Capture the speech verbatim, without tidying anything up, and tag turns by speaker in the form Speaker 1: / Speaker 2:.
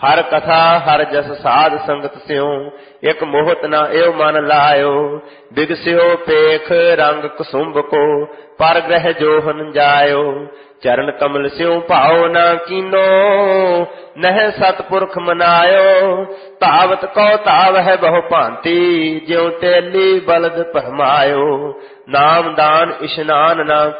Speaker 1: हर कथा हर जस साध संगत स्यों, एक मोहत न एव मन लायो। बिगस्यो पेख रंग कुसुम्ब को, पर ग्रह जोहन जायो। चरण कमल स्यों भाव न कीनो, नह सतपुरख मनायो। तावत को ताव है बहु भांति, ज्यों तेली बलद भरमायो। नाम दान इशनान न